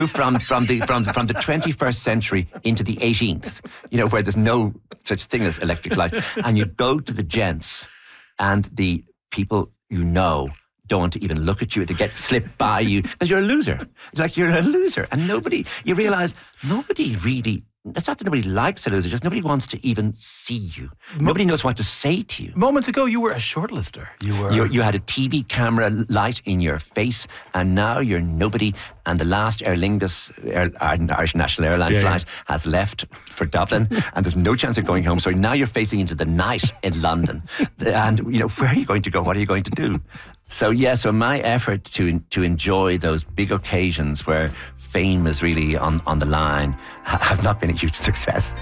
from the 21st century into the 18th, where there's no such thing as electric light, and you go to the gents, and the people don't even look at you, to slip by you, because you're a loser. It's like you're a loser, and you realise nobody really. It's not that nobody likes a loser, just nobody wants to even see you. Nobody knows what to say to you. Moments ago, you were a shortlister. You had a TV camera light in your face, and now you're nobody. And the last Aer Lingus, Irish National Airline flight, has left for Dublin, and there's no chance of going home. So now you're facing into the night in London. And, where are you going to go? What are you going to do? So my effort to enjoy those big occasions where fame is really on the line have not been a huge success.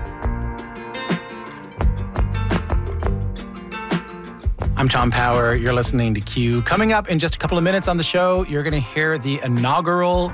I'm Tom Power. You're listening to Q. Coming up in just a couple of minutes on the show, you're going to hear the inaugural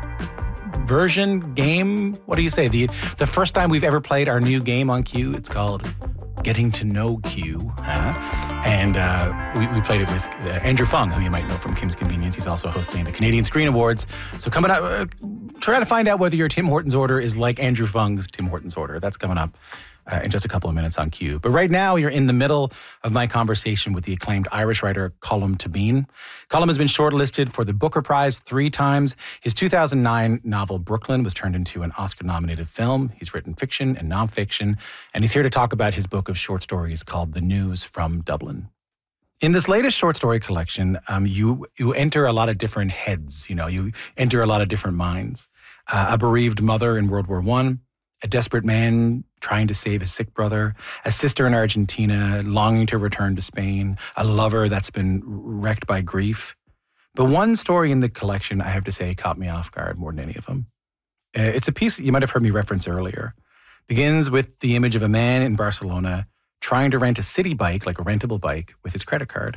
version game. What do you say? The first time we've ever played our new game on Q. It's called Getting to Know Q. And we played it with Andrew Fung, who you might know from Kim's Convenience. He's also hosting the Canadian Screen Awards. So coming up, try to find out whether your Tim Hortons order is like Andrew Fung's Tim Hortons order. That's coming up in just a couple of minutes on Q. But right now, you're in the middle of my conversation with the acclaimed Irish writer Colm Tóibín. Colm has been shortlisted for the Booker Prize 3 times. His 2009 novel Brooklyn was turned into an Oscar-nominated film. He's written fiction and nonfiction, and he's here to talk about his book of short stories called The News from Dublin. In this latest short story collection, you enter a lot of different heads. You enter a lot of different minds. A bereaved mother in World War I, a desperate man trying to save his sick brother, a sister in Argentina longing to return to Spain, a lover that's been wrecked by grief. But one story in the collection, I have to say, caught me off guard more than any of them. It's a piece you might have heard me reference earlier. Begins with the image of a man in Barcelona trying to rent a city bike, like a rentable bike, with his credit card.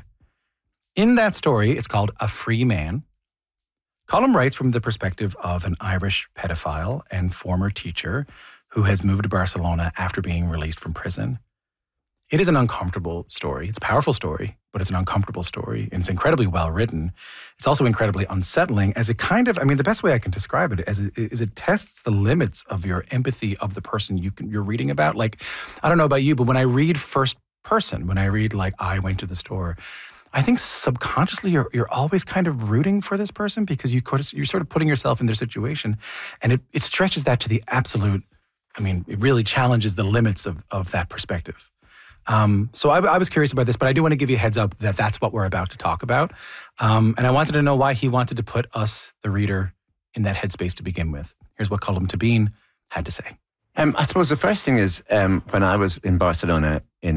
In that story, it's called A Free Man. Colm writes from the perspective of an Irish pedophile and former teacher who has moved to Barcelona after being released from prison. It is an uncomfortable story. It's a powerful story, but it's an uncomfortable story, and it's incredibly well written. It's also incredibly unsettling as it the best way I can describe it is it tests the limits of your empathy of the person you're reading about. Like, I don't know about you, but when I read first person, when I read like I went to the store, I think subconsciously you're always kind of rooting for this person because you're sort of putting yourself in their situation, and it stretches that to the absolute. It really challenges the limits of that perspective. So I was curious about this, but I do want to give you a heads up that that's what we're about to talk about. And I wanted to know why he wanted to put us, the reader, in that headspace to begin with. Here's what Colm Tóibín had to say. I suppose the first thing is when I was in Barcelona between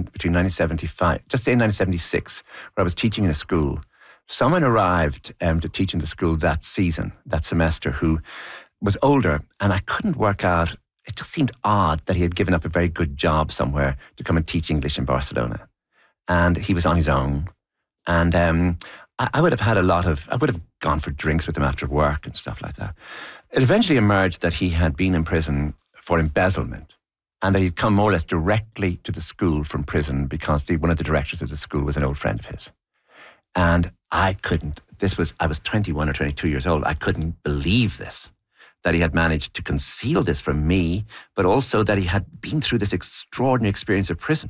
1975, just say 1976, where I was teaching in a school, someone arrived to teach in the school that semester, who was older, and I couldn't work out. It just seemed odd that he had given up a very good job somewhere to come and teach English in Barcelona. And he was on his own. And I would have gone for drinks with him after work and stuff like that. It eventually emerged that he had been in prison for embezzlement, and that he'd come more or less directly to the school from prison because one of the directors of the school was an old friend of his. And I was 21 or 22 years old. I couldn't believe this, that he had managed to conceal this from me, but also that he had been through this extraordinary experience of prison.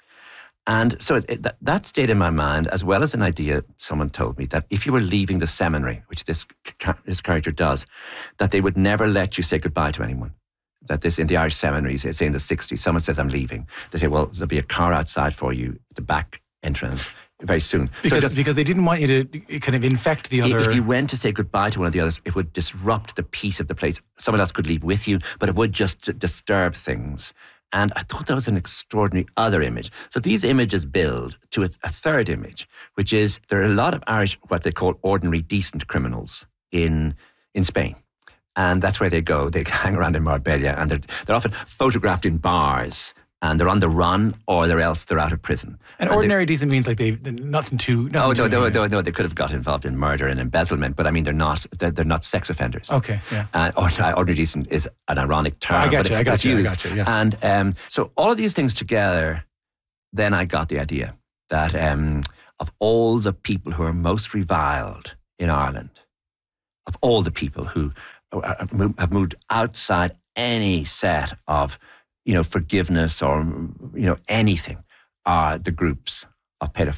And so that stayed in my mind, as well as an idea someone told me, that if you were leaving the seminary, which this character does, that they would never let you say goodbye to anyone. That this, in the Irish seminaries, say in the 60s, someone says, I'm leaving. They say, well, there'll be a car outside for you, the back entrance, very soon. Because they didn't want you to kind of infect the other. If you went to say goodbye to one of the others, it would disrupt the peace of the place. Someone else could leave with you, but it would just disturb things. And I thought that was an extraordinary other image. So these images build to a third image, which is there are a lot of Irish, what they call ordinary decent criminals in Spain. And that's where they go. They hang around in Marbella, and they're often photographed in bars, and they're on the run, or they're out of prison. And ordinary decent means like they've nothing to. No. They could have got involved in murder and embezzlement, but I mean they're not sex offenders. Okay, yeah. Ordinary decent is an ironic term. I got you. Yeah. And so all of these things together, then I got the idea that of all the people who are most reviled in Ireland, of all the people who have moved outside any set of, forgiveness or, anything, are the groups of pedophiles.